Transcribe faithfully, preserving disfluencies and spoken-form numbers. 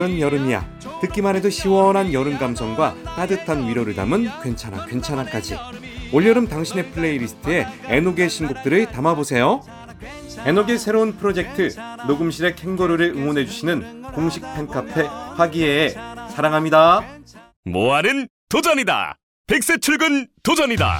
여름이야. 듣기만 해도 시원한 여름 감성과 따뜻한 위로를 담은 괜찮아 괜찮아까지. 올여름 당신의 플레이리스트에 에녹의 신곡들을 담아보세요. 에녹의 새로운 프로젝트 녹음실의 캥거루를 응원해주시는 공식 팬카페 화기애애 사랑합니다. 모아는 도전이다. 백세 출근 도전이다.